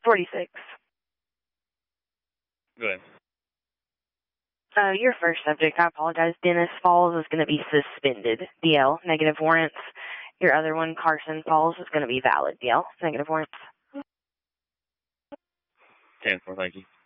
46. Go ahead. Your first subject, I apologize, Dennis Falls, is going to be suspended. DL, negative warrants. Your other one, Carson Falls, is going to be valid. DL, negative warrants. 10-4, thank you.